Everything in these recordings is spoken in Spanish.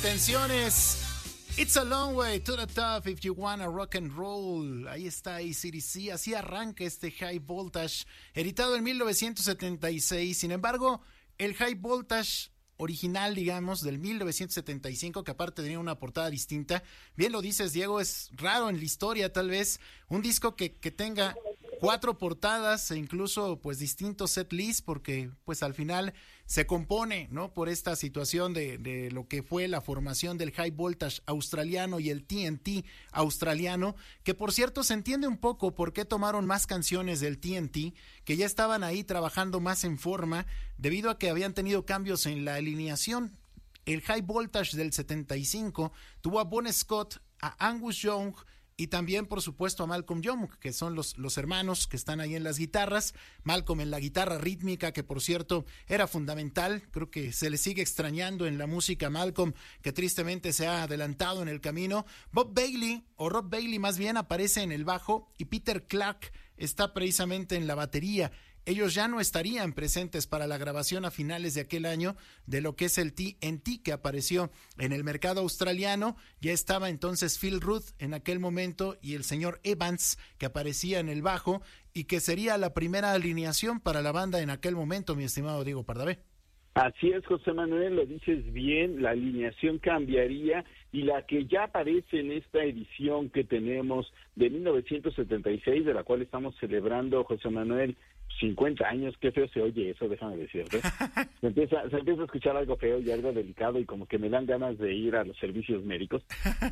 intenciones. It's a long way to the top if you wanna rock and roll. Ahí está AC/DC, así arranca este High Voltage, editado en 1976. Sin embargo, el High Voltage original, digamos, del 1975, que aparte tenía una portada distinta, bien lo dices, Diego, es raro en la historia tal vez, un disco que tenga 4 portadas e incluso pues distintos set lists, porque pues al final se compone, ¿no? Por esta situación de lo que fue la formación del High Voltage australiano y el TNT australiano, que por cierto se entiende un poco por qué tomaron más canciones del TNT, que ya estaban ahí trabajando más en forma, debido a que habían tenido cambios en la alineación. El High Voltage del 75 tuvo a Bon Scott, a Angus Young, y también, por supuesto, a Malcolm Young, que son los hermanos que están ahí en las guitarras. Malcolm en la guitarra rítmica, que por cierto era fundamental. Creo que se le sigue extrañando en la música a Malcolm, que tristemente se ha adelantado en el camino. Rob Bailey más bien, aparece en el bajo, y Peter Clark está precisamente en la batería. Ellos ya no estarían presentes para la grabación a finales de aquel año de lo que es el TNT, que apareció en el mercado australiano. Ya estaba entonces Phil Rudd en aquel momento y el señor Evans, que aparecía en el bajo y que sería la primera alineación para la banda en aquel momento, mi estimado Diego Pardavé. Así es, José Manuel, lo dices bien, la alineación cambiaría, y la que ya aparece en esta edición que tenemos de 1976, de la cual estamos celebrando, José Manuel, 50 años, qué feo se oye eso, déjame decirte. Se empieza a escuchar algo feo y algo delicado, y como que me dan ganas de ir a los servicios médicos,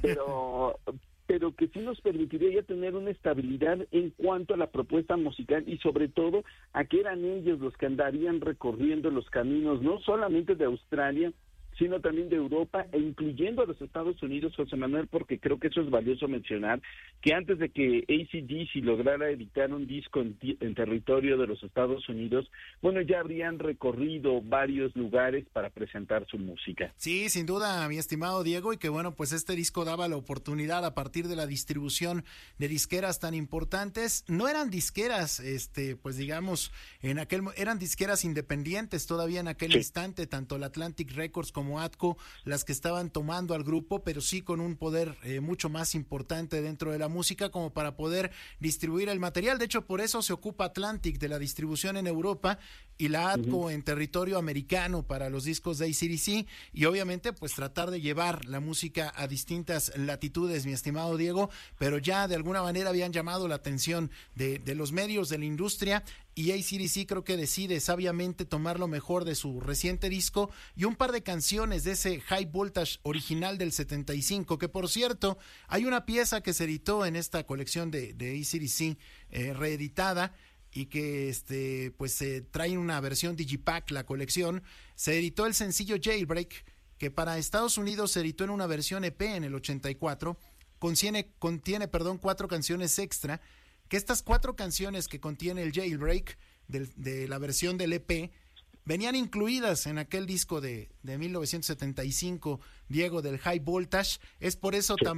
pero que sí nos permitiría ya tener una estabilidad en cuanto a la propuesta musical, y sobre todo a que eran ellos los que andarían recorriendo los caminos, no solamente de Australia, sino también de Europa, e incluyendo a los Estados Unidos, José Manuel, porque creo que eso es valioso mencionar, que antes de que AC/DC lograra editar un disco en territorio de los Estados Unidos, bueno, ya habrían recorrido varios lugares para presentar su música. Sí, sin duda, mi estimado Diego, y que bueno, pues este disco daba la oportunidad a partir de la distribución de disqueras tan importantes. No eran disqueras, pues digamos, eran disqueras independientes todavía en aquel instante, tanto la Atlantic Records como Atco, las que estaban tomando al grupo, pero sí con un poder mucho más importante dentro de la música como para poder distribuir el material. De hecho, por eso se ocupa Atlantic de la distribución en Europa y la Atco en territorio americano para los discos de AC/DC, y obviamente pues tratar de llevar la música a distintas latitudes, mi estimado Diego, pero ya de alguna manera habían llamado la atención de los medios, de la industria, y AC/DC creo que decide sabiamente tomar lo mejor de su reciente disco y un par de canciones de ese High Voltage original del 75, que por cierto, hay una pieza que se editó en esta colección de AC/DC reeditada, y que pues trae una versión digipack la colección. Se editó el sencillo Jailbreak, que para Estados Unidos se editó en una versión EP en el 84, contiene 4 canciones extra, que estas 4 canciones que contiene el Jailbreak de la versión del EP venían incluidas en aquel disco de 1975, Diego, del High Voltage. Es por eso también